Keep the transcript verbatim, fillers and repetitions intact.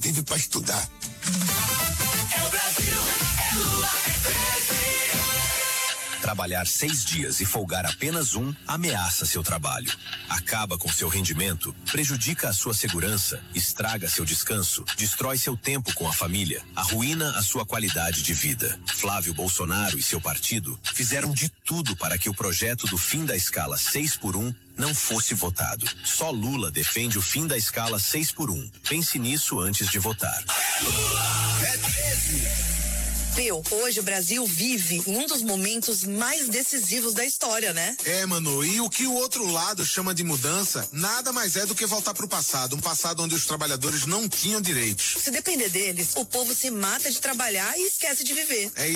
tive pra estudar. É o Brasil, é Lula, é treze. Trabalhar seis dias e folgar apenas um ameaça seu trabalho. Acaba com seu rendimento, prejudica a sua segurança, estraga seu descanso, destrói seu tempo com a família, arruína a sua qualidade de vida. Flávio Bolsonaro e seu partido fizeram de tudo para que o projeto do fim da escala seis por um não fosse votado. Só Lula defende o fim da escala seis por um. Pense nisso antes de votar. É Lula, é treze. Viu, hoje o Brasil vive um dos momentos mais decisivos da história, né? É, mano, e o que o outro lado chama de mudança, nada mais é do que voltar pro passado, um passado onde os trabalhadores não tinham direitos. Se depender deles, o povo se mata de trabalhar e esquece de viver. É